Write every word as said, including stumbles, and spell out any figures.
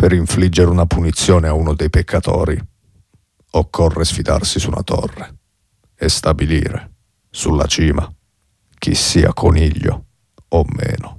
Per infliggere una punizione a uno dei peccatori, occorre sfidarsi su una torre e stabilire sulla cima chi sia coniglio o meno.